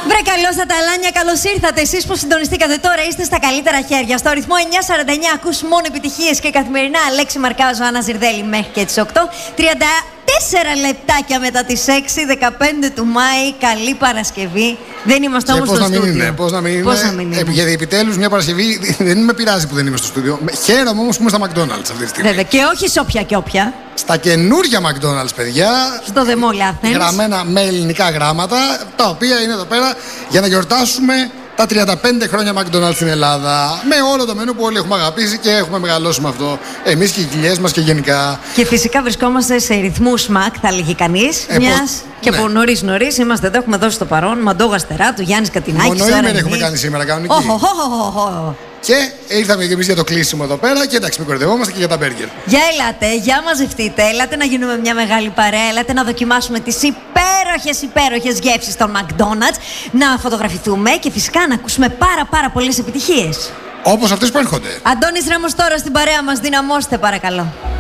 Βρε καλώς τα ταλάνια, καλώς ήρθατε. Εσείς που συντονιστήκατε τώρα είστε στα καλύτερα χέρια. Στο αριθμό 949 ακούς μόνο επιτυχίες και καθημερινά Αλέξη Μαρκάζο, Άννα Ζιρδέλη μέχρι και τις 8. 34 λεπτάκια μετά τις 6, 15 του Μάη. Καλή Παρασκευή. Δεν είμαστε όμως στο στούντιο. Πώς να μην είναι. Γιατί επιτέλους μια Παρασκευή δεν με πειράζει που δεν είμαι στο στούντιο. Χαίρομαι όμως που είμαι στα McDonald's αυτή τη στιγμή. Βέβαια, και όχι σε όποια και όποια. Στα καινούργια McDonald's, παιδιά. Στο The Mall Athens. Γραμμένα με ελληνικά γράμματα, τα οποία είναι εδώ πέρα για να γιορτάσουμε τα 35 χρόνια McDonald's στην Ελλάδα. Με όλο το μενού που όλοι έχουμε αγαπήσει και έχουμε μεγαλώσει με αυτό. Εμείς και οι κοιλιές μας και γενικά. Και φυσικά βρισκόμαστε σε ρυθμούς Mac, θα λέγει κανείς. Μιας και από νωρίς είμαστε εδώ, έχουμε δώσει το παρόν. Μαντώ Γαστεράτου, Γιάννης Κατινάκης. Μονοήμερη έχουμε κάνει σήμερα κανονική. Και ήρθαμε και εμείς για το κλείσιμο εδώ πέρα. Και εντάξει, μην κορυδευόμαστε και για τα μπέργκερ. Για ελάτε, για μαζευτείτε, ελάτε να γίνουμε μια μεγάλη παρέα, ελάτε να δοκιμάσουμε τις υπέροχες γεύσεις των McDonald's, να φωτογραφηθούμε και φυσικά να ακούσουμε πάρα πολλές επιτυχίες. Όπως αυτές που έρχονται. Αντώνης Ρέμος τώρα στην παρέα μας, δυναμώστε παρακαλώ.